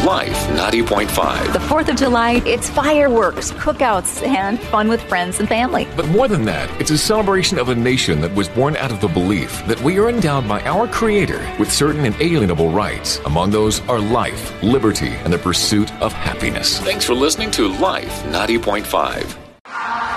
Life 90.5. The 4th of July, it's fireworks, cookouts, and fun with friends and family. But more than that, it's a celebration of a nation that was born out of the belief that we are endowed by our Creator with certain inalienable rights. Among those are life, liberty, and the pursuit of happiness. Thanks for listening to Life 90.5.